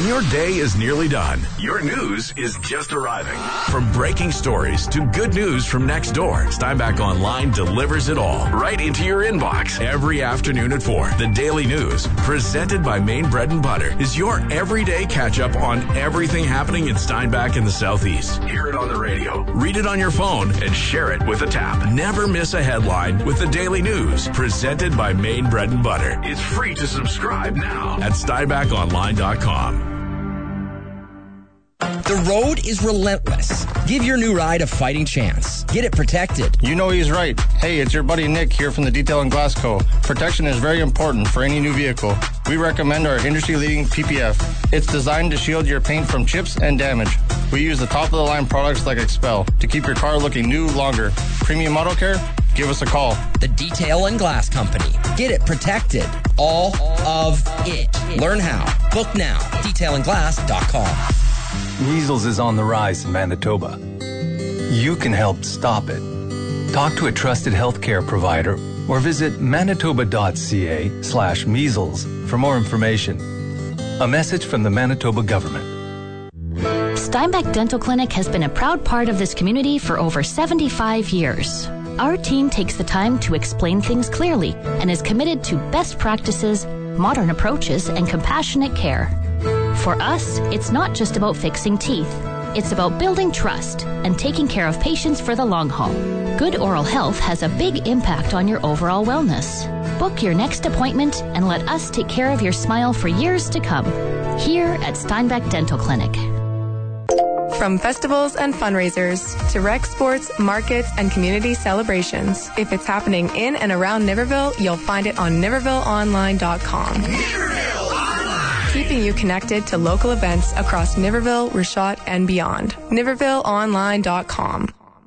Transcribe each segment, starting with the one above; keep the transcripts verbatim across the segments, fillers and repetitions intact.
When your day is nearly done, your news is just arriving. From breaking stories to good news from next door, Steinbach Online delivers it all right into your inbox every afternoon at four. The Daily News, presented by Maine Bread and Butter, is your everyday catch-up on everything happening in Steinbach and the Southeast. Hear it on the radio, read it on your phone, and share it with a tap. Never miss a headline with the Daily News, presented by Maine Bread and Butter. It's free to subscribe now at steinbach online dot com. The road is relentless. Give your new ride a fighting chance. Get it protected. You know he's right. Hey, it's your buddy Nick here from the Detail and Glass Co. Protection is very important for any new vehicle. We recommend our industry-leading P P F. It's designed to shield your paint from chips and damage. We use the top-of-the-line products like Expel to keep your car looking new longer. Premium Auto Care? Give us a call. The Detail and Glass Company. Get it protected. All of it. Learn how. Book now. detail and glass dot com. Measles is on the rise in Manitoba. You can help stop it. Talk to a trusted healthcare provider or visit manitoba.ca slash measles for more information. A message from the Manitoba government. Steinbach Dental Clinic has been a proud part of this community for over seventy-five years. Our team takes the time to explain things clearly and is committed to best practices, modern approaches, and compassionate care. For us, it's not just about fixing teeth. It's about building trust and taking care of patients for the long haul. Good oral health has a big impact on your overall wellness. Book your next appointment and let us take care of your smile for years to come. Here at Steinbach Dental Clinic. From festivals and fundraisers to rec sports, markets, and community celebrations. If it's happening in and around Niverville, you'll find it on niverville online dot com. Niverville Online! Keeping you connected to local events across Niverville, Richot, and beyond. niverville online dot com.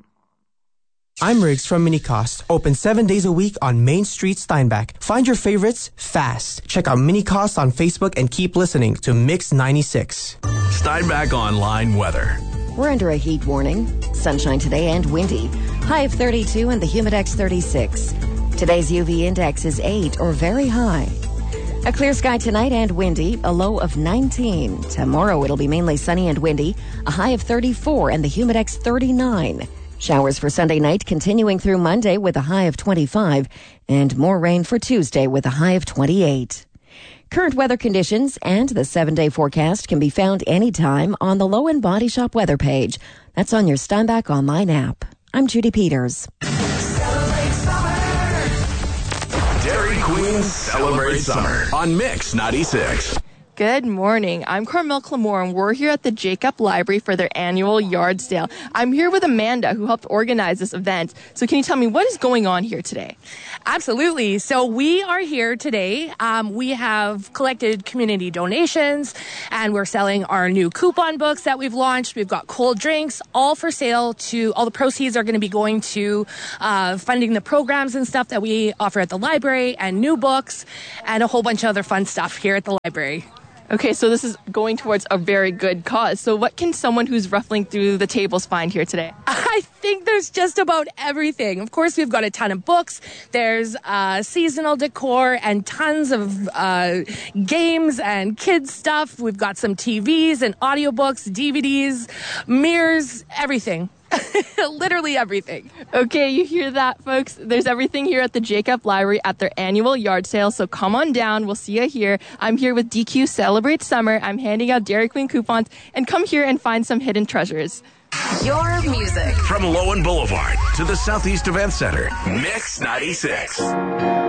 I'm Riggs from Minicost. Open seven days a week on Main Street, Steinbach. Find your favorites fast. Check out Minicost on Facebook and keep listening to Mix ninety-six. Steinbach Online weather. We're under a heat warning. Sunshine today and windy. High of thirty-two and the Humidex thirty-six. Today's U V index is eight or very high. A clear sky tonight and windy, a low of nineteen. Tomorrow it'll be mainly sunny and windy, a high of thirty-four and the Humidex thirty-nine. Showers for Sunday night continuing through Monday with a high of twenty-five and more rain for Tuesday with a high of twenty-eight. Current weather conditions and the seven-day forecast can be found anytime on the Low End Body Shop weather page. That's on your Steinbach Online app. I'm Judy Peters. Celebrate summer. Dairy Queen Celebrate Summer on Mix ninety-six. Good morning. I'm Carmel Clamore, and we're here at the Jacob Library for their annual yard sale. I'm here with Amanda, who helped organize this event. So can you tell me what is going on here today? Absolutely. So we are here today. Um, we have collected community donations, and we're selling our new coupon books that we've launched. We've got cold drinks, all for sale. To all the proceeds are going to be going to uh, funding the programs and stuff that we offer at the library, and new books, and a whole bunch of other fun stuff here at the library. Okay, so this is going towards a very good cause. So what can someone who's ruffling through the tables find here today? I think there's just about everything. Of course, we've got a ton of books. There's uh, seasonal decor and tons of uh, games and kids stuff. We've got some T Vs and audiobooks, D V Ds, mirrors, everything. Literally everything. Okay, you hear that, folks? There's everything here at the Jacob Library at their annual yard sale, so come on down. We'll see you here. I'm here with D Q Celebrate Summer. I'm handing out Dairy Queen coupons, and come here and find some hidden treasures. Your music. From Lowen Boulevard to the Southeast Event Center, Mix ninety-six.